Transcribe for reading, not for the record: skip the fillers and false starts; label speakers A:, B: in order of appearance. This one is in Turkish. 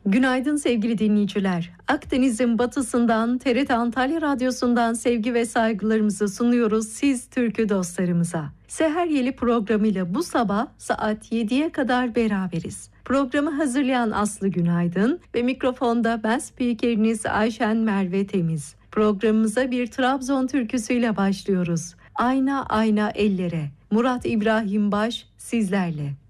A: Günaydın sevgili dinleyiciler. Akdeniz'in batısından TRT Antalya Radyosu'ndan sevgi ve saygılarımızı sunuyoruz siz türkü dostlarımıza. Seher Yeli programıyla bu sabah saat 7'ye kadar beraberiz. Programı hazırlayan Aslı Günaydın ve mikrofonda ben spikeriniz Ayşen Merve Temiz. Programımıza bir Trabzon türküsüyle başlıyoruz. Ayna ayna ellere. Murat İbrahim Baş sizlerle.